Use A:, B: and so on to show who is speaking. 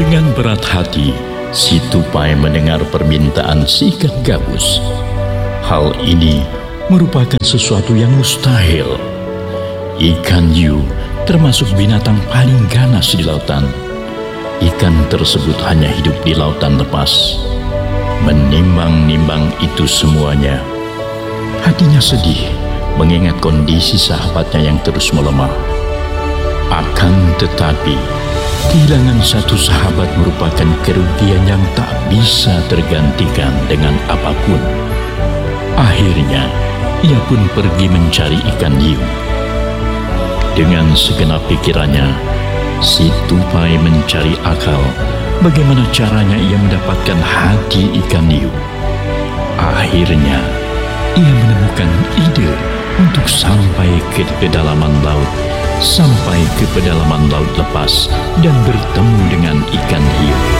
A: Dengan berat hati, si tupai mendengar permintaan si ikan gabus. Hal ini merupakan sesuatu yang mustahil. Ikan hiu termasuk binatang paling ganas di lautan. Ikan tersebut hanya hidup di lautan lepas. Menimbang-nimbang itu semuanya, hatinya sedih mengingat kondisi sahabatnya yang terus melemah. Akan tetapi, kehilangan satu sahabat merupakan kerugian yang tak bisa tergantikan dengan apapun. Akhirnya, ia pun pergi mencari ikan hiu. Dengan segenap pikirannya, si tupai mencari akal bagaimana caranya ia mendapatkan hati ikan hiu. Akhirnya, ia menemukan ide untuk sampai ke pedalaman laut, sampai ke pedalaman laut lepas dan bertemu dengan